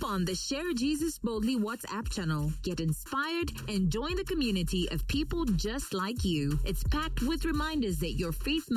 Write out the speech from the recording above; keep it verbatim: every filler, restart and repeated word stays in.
Hop on the Share Jesus Boldly WhatsApp channel. Get inspired and join the community of people just like you. It's packed with reminders that your faith